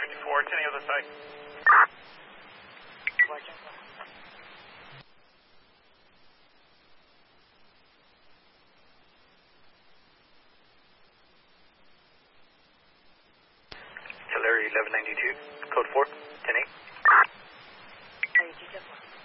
1194, 10 other side. Larry 1192, code 4, 10-8.